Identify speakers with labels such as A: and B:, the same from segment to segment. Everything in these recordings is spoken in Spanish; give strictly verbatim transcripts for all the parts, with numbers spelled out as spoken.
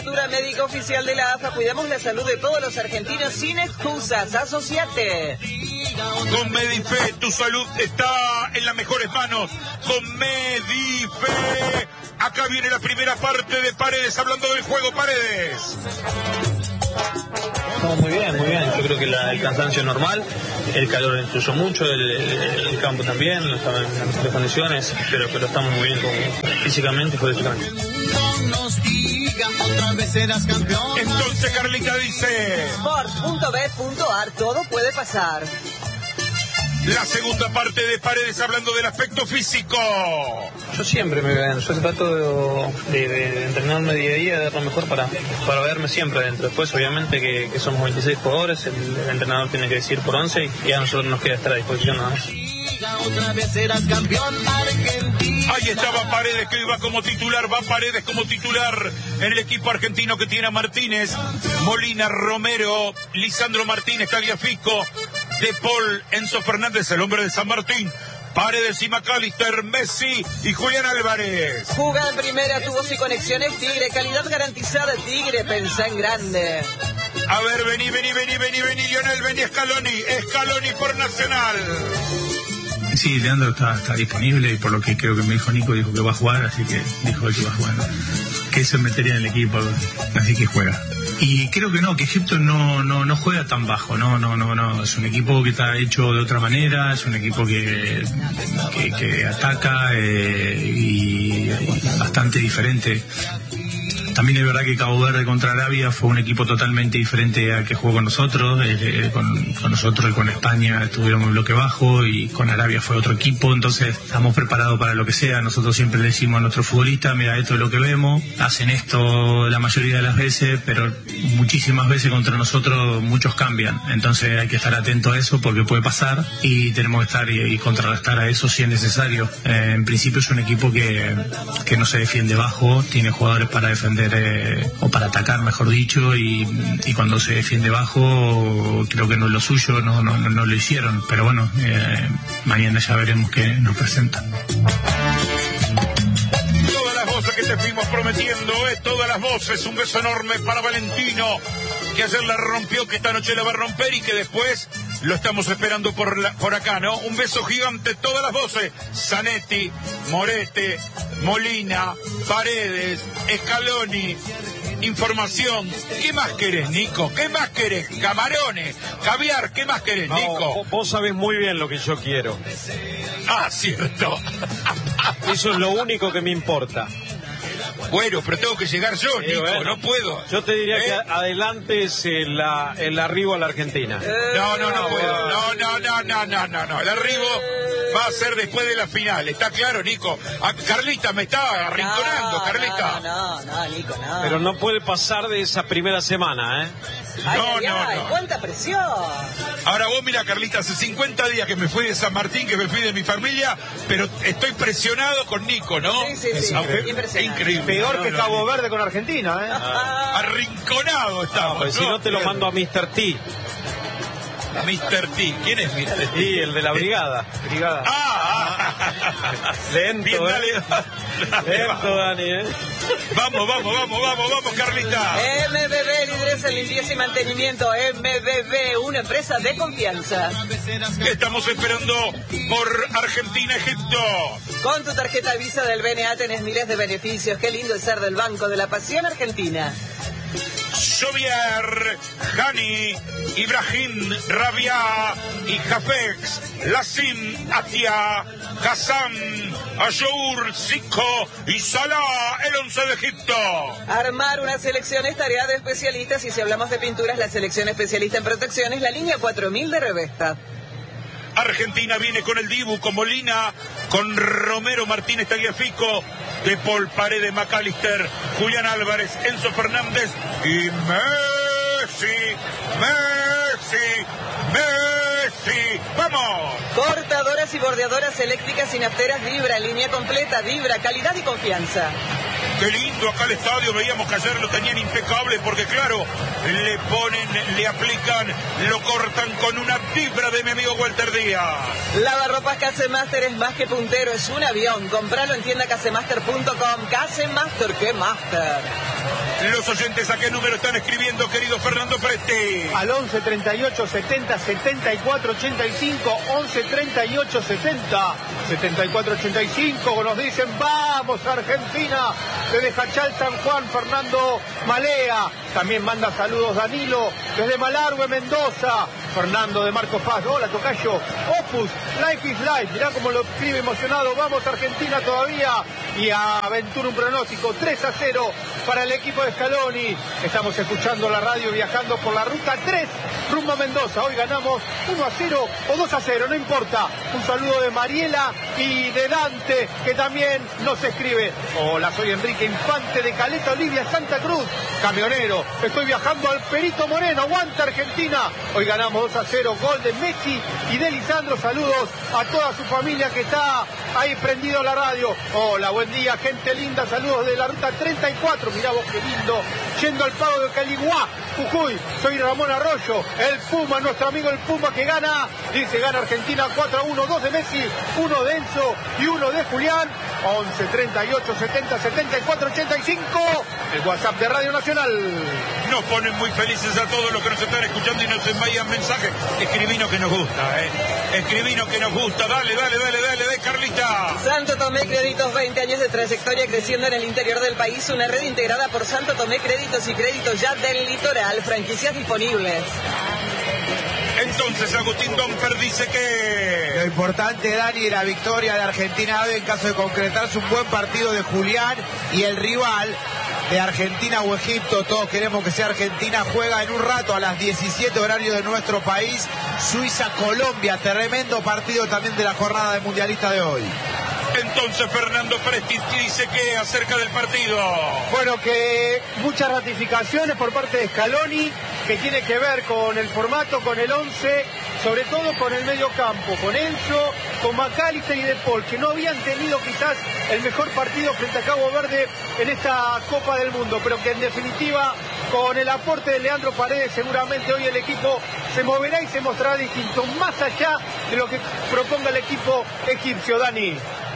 A: cobertura médica oficial de la A F A. Cuidamos la salud de todos los argentinos sin excusas. Asociate.
B: Con Medife, tu salud está en las mejores manos. Con Medife. Acá viene la primera parte de Paredes, hablando del juego. Paredes.
C: No, muy bien, muy bien. Yo creo que la, el cansancio normal, el calor influyó mucho, el, el, el campo también, no estaba en las mejores condiciones, pero, pero estamos muy bien como, físicamente y futbolísticamente.
B: Entonces Carlita dice:
A: Sport punto b punto a r, todo puede pasar.
B: La segunda parte de Paredes hablando del aspecto físico.
C: Yo siempre me veo, yo trato de, de, de entrenarme día a día, de dar lo mejor para, para verme siempre adentro. Después obviamente que, que somos veintiséis jugadores, el, el entrenador tiene que decir por once y a nosotros nos queda estar a disposición nada más.
B: Ahí estaba Paredes, que iba como titular, va Paredes como titular en el equipo argentino que tiene a Martínez, Molina, Romero, Lisandro Martínez, Tagliafico, De Paul, Enzo Fernández, el hombre de San Martín, Paredes y McAllister, Messi y Julián Álvarez.
A: Juga en primera, tubos y conexiones Tigre, calidad garantizada Tigre, pensá en grande.
B: A ver, vení, vení, vení, vení, vení, Lionel, vení, Scaloni, Scaloni por Nacional.
D: Sí, Leandro está, está disponible y por lo que creo que me dijo Nico, dijo que va a jugar, así que dijo que va a jugar. Que se metería en el equipo, así que juega. Y creo que no, que Egipto no, no, no juega tan bajo, no, no, no, no. Es un equipo que está hecho de otra manera, es un equipo que, que, que ataca eh, y bastante diferente. También es verdad que Cabo Verde contra Arabia fue un equipo totalmente diferente al que jugó con nosotros. Eh, con, con nosotros y con España estuvieron en bloque bajo y con Arabia fue otro equipo. Entonces estamos preparados para lo que sea. Nosotros siempre le decimos a nuestros futbolistas: mira, esto es lo que vemos. Hacen esto la mayoría de las veces, pero muchísimas veces contra nosotros muchos cambian. Entonces hay que estar atento a eso porque puede pasar y tenemos que estar y, y contrarrestar a eso si es necesario. Eh, en principio es un equipo que, que no se defiende bajo, tiene jugadores para defender Eh, o para atacar, mejor dicho, y, y cuando se defiende bajo creo que no es lo suyo, no, no, no lo hicieron, pero bueno, eh, mañana ya veremos qué nos presentan.
B: Todas las voces que te fuimos prometiendo, eh, todas las voces, un beso enorme para Valentino, que ayer la rompió, que esta noche la va a romper y que después lo estamos esperando por, la, por acá, ¿no? Un beso gigante, todas las voces. Zanetti, Morete, Molina, Paredes, Scaloni, información. ¿Qué más querés, Nico? ¿Qué más querés? Camarones, caviar, ¿qué más querés,
E: no,
B: Nico?
E: Vos sabés muy bien lo que yo quiero.
B: Ah, cierto.
E: Eso es lo único que me importa.
B: Bueno, pero tengo que llegar yo,
E: sí,
B: Nico,
E: bueno,
B: no puedo.
E: Yo te diría
B: ¿Eh?
E: que adelantes el, el arribo a la Argentina.
B: Eh, no, no, no puedo. No, no, no, no, no, no, no. El arribo va a ser después de la final. ¿Está claro, Nico? A Carlita me está arrinconando,
A: no,
B: Carlita.
A: No, no, no, Nico, no.
E: Pero no puede pasar de esa primera semana, ¿eh?
A: Ay,
B: no,
A: ay,
B: no,
A: ay,
B: no.
A: ¡Cuánta presión!
B: Ahora vos mira, Carlita, hace cincuenta días que me fui de San Martín, que me fui de mi familia, pero estoy presionado con Nico, ¿no?
A: Sí, sí, sí.
B: Es increíble.
F: Peor
B: no,
F: que
B: no,
F: Cabo
B: no.
F: Verde con Argentina, ¿eh?
B: Ah. Arrinconado estamos.
E: No, pues si no te lo mando a mister T.
B: mister T. ¿Quién es mister T?
E: Sí, el de la brigada.
F: Brigada.
B: Ah, ah.
E: Lento,
B: Bien, dale,
E: ¿eh?
B: dale,
E: Lento, Dani, ¿eh?
B: Vamos, vamos, vamos, vamos, vamos, Carlita.
A: M B B, líderes en limpieza y mantenimiento. M B B, una empresa de confianza.
B: Estamos esperando por Argentina-Egipto.
A: Con tu tarjeta Visa del B N A tenés miles de beneficios. Qué lindo es ser del Banco de la Pasión Argentina.
B: Xovier, Hani, Ibrahim, Rabia y Jafex, Lassim, Atia, Hassan, Ayour, Zico y Salah, el once de Egipto.
A: Armar una selección es tarea de especialistas y si hablamos de pinturas, la selección especialista en protección es la línea cuatro mil de Revesta.
B: Argentina viene con el Dibu, con Molina, con Romero, Martínez, Tagliafico, De Paul, Paredes, McAllister, Julián Álvarez, Enzo Fernández y Messi, Messi, Messi. ¡Vamos!
A: Cortadoras y bordeadoras eléctricas y nafteras Vibra, línea completa, Vibra, calidad y confianza.
B: Qué lindo acá el estadio, veíamos que ayer lo tenían impecable porque claro, le ponen, le aplican, lo cortan con una vibra de mi amigo Walter Díaz.
A: Lavarropas Casemaster es más que puntero, es un avión. Compralo en tienda casemaster punto com. Casemaster, ¿qué master?
B: Los oyentes, ¿a qué número están escribiendo, querido Fernando Presti?
F: Al once treinta y ocho setenta setenta y cuatro ochenta y cinco, once treinta y ocho setenta setenta y cuatro ochenta y cinco, nos dicen vamos Argentina, desde Jachal San Juan, Fernando Malea, también manda saludos Danilo, desde Malargüe, Mendoza, Fernando de Marco Paz, hola tocayo, Opus, Life is Life, mirá cómo lo escribe emocionado, vamos Argentina todavía, y aventura un pronóstico, tres a cero para el equipo de Scaloni. Estamos escuchando la radio viajando por la ruta tres rumbo a Mendoza. Hoy ganamos uno a cero o dos a cero, no importa. Un saludo de Mariela y de Dante, que también nos escribe. Hola, soy Enrique Infante de Caleta Olivia, Santa Cruz. Camionero, estoy viajando al Perito Moreno. Aguanta Argentina. Hoy ganamos dos a cero, gol de Messi y de Lisandro. Saludos a toda su familia que está ahí prendido a la radio. Hola, buen día, gente linda. Saludos de la ruta treinta y cuatro. Mirá vos qué lindo. Yendo al pago de Caliguá, Jujuy. Soy Ramón Arroyo, el Puma, nuestro amigo el Puma que gana. Dice gana Argentina cuatro a uno, dos de Messi, uno de Enzo y uno de Julián. once treinta y ocho setenta setenta y cuatro ochenta y cinco. El WhatsApp de Radio Nacional.
B: Nos ponen muy felices a todos los que nos están escuchando y nos envían mensajes. Escribino que nos gusta, ¿eh? Escribino que nos gusta. Dale, dale, dale, dale, dale, Carlita.
A: Santo Tomé Créditos, veinte años de trayectoria creciendo en el interior del país. Una red integrada por Santo Tomé Créditos y Créditos ya del litoral. Franquicias disponibles.
B: Entonces Agustín Domper dice que...
G: Lo importante, Dani, la victoria de Argentina hoy en caso de concretarse un buen partido de Julián, y el rival de Argentina o Egipto, todos queremos que sea Argentina, juega en un rato a las diecisiete horario de nuestro país, Suiza-Colombia, tremendo partido también de la jornada de mundialista de hoy.
B: Entonces Fernando Presti dice que acerca del partido.
F: Bueno, que muchas ratificaciones por parte de Scaloni, que tiene que ver con el formato, con el once, sobre todo con el medio campo, con Enzo, con McAllister y De Paul, que no habían tenido quizás el mejor partido frente a Cabo Verde en esta Copa del Mundo, pero que en definitiva con el aporte de Leandro Paredes seguramente hoy el equipo se moverá y se mostrará distinto, más allá de lo que proponga el equipo egipcio. Dani.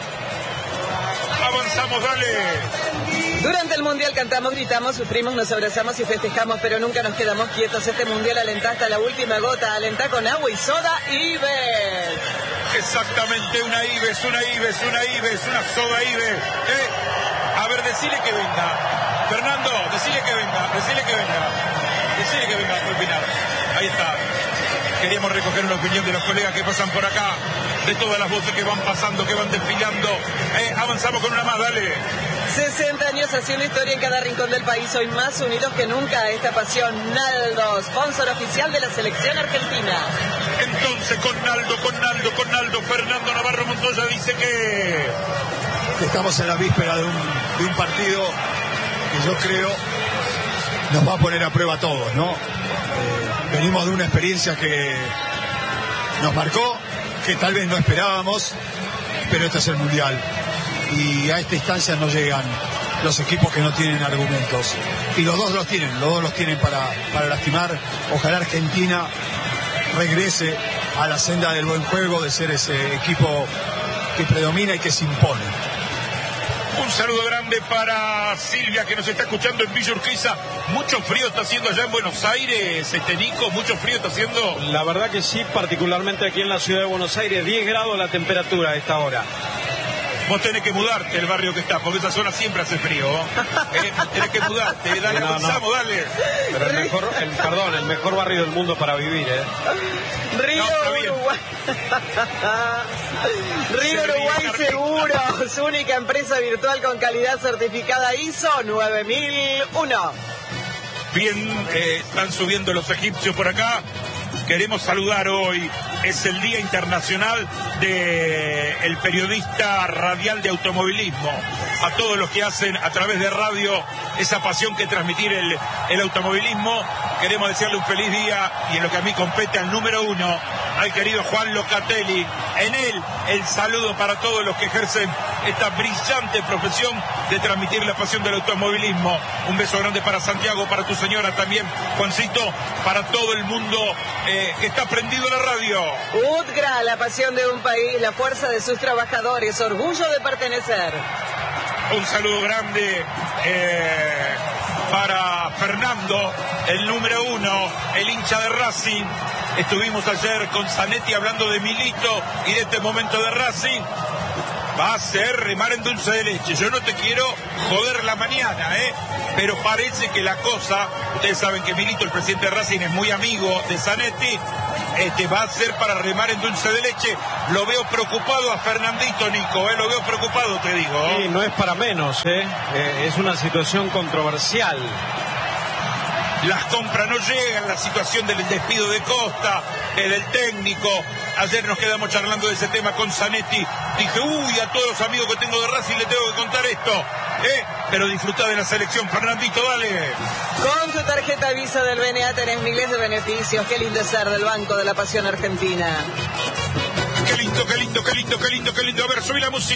B: Avanzamos, dale.
A: Durante el Mundial cantamos, gritamos, sufrimos, nos abrazamos y festejamos, pero nunca nos quedamos quietos. Este Mundial alentá hasta la última gota, alentá con agua y soda Ives.
B: Exactamente, una Ives, una Ives, una Ives, una soda Ives. ¿Eh? A ver, decile que venga. Fernando, decile que venga, decile que venga. Decile que venga a opinar. Ahí está. Queríamos recoger una opinión de los colegas que pasan por acá, de todas las voces que van pasando, que van desfilando. Eh, avanzamos con una más, dale.
A: sesenta años haciendo historia en cada rincón del país, hoy más unidos que nunca. Esta pasión, Naldo, sponsor oficial de la selección argentina.
B: Entonces, con Naldo, con Naldo, con Naldo, Fernando Navarro Montoya dice que...
H: Estamos en la víspera de un, de un partido que yo creo nos va a poner a prueba a todos, ¿no? Eh, venimos de una experiencia que nos marcó, que tal vez no esperábamos, pero este es el Mundial. Y a esta instancia no llegan los equipos que no tienen argumentos. Y los dos los tienen, los dos los tienen para, para lastimar. Ojalá Argentina regrese a la senda del buen juego, de ser ese equipo que predomina y que se impone.
B: Un saludo grande para Silvia, que nos está escuchando en Villa Urquiza. Mucho frío está haciendo allá en Buenos Aires, este Nico, mucho frío está haciendo.
E: La verdad que sí, particularmente aquí en la ciudad de Buenos Aires, diez grados la temperatura a esta hora.
B: Vos tenés que mudarte el barrio que está, porque esa zona siempre hace frío. ¿Eh? Tenés que mudarte, dale,
E: no,
B: avanzamos,
E: no.
B: dale.
E: Pero el mejor, el, perdón, el mejor barrio del mundo para vivir, ¿eh?
A: Río
B: No,
A: Uruguay. Río
B: Se
A: Uruguay
B: ríe,
A: Seguros, su única empresa virtual con calidad certificada I S O nueve mil uno.
B: Bien, eh, están subiendo los egipcios por acá. Queremos saludar hoy, es el Día Internacional del periodista radial de automovilismo. A todos los que hacen a través de radio esa pasión que transmitir el, el automovilismo. Queremos desearle un feliz día y en lo que a mí compete al número uno, al querido Juan Locatelli. En él, el saludo para todos los que ejercen esta brillante profesión de transmitir la pasión del automovilismo. Un beso grande para Santiago, para tu señora también, Juancito, para todo el mundo eh, que está prendido en la radio.
A: UTGRA, la pasión de un país, la fuerza de sus trabajadores, orgullo de pertenecer.
B: Un saludo grande eh, para Fernando, el número uno, el hincha de Racing. Estuvimos ayer con Zanetti hablando de Milito y de este momento de Racing. Va a ser remar en dulce de leche. Yo no te quiero joder la mañana, ¿eh? Pero parece que la cosa, ustedes saben que Milito, el presidente de Racing, es muy amigo de Zanetti, este, va a ser para remar en dulce de leche. Lo veo preocupado a Fernandito, Nico, ¿eh? Lo veo preocupado, te digo.
E: Sí, no es para menos, ¿eh? Eh, es una situación controversial.
B: Las compras no llegan, la situación del despido de Costa, eh, del técnico. Ayer nos quedamos charlando de ese tema con Zanetti. Dije, uy, a todos los amigos que tengo de Racing le tengo que contar esto. ¿Eh? Pero disfrutá de la selección, Fernandito, dale.
A: Con tu tarjeta Visa del B N A tenés miles de beneficios. Qué lindo es ser del Banco de la Pasión Argentina.
B: Qué lindo, qué lindo, qué lindo, qué lindo, qué lindo. A ver, subí la música.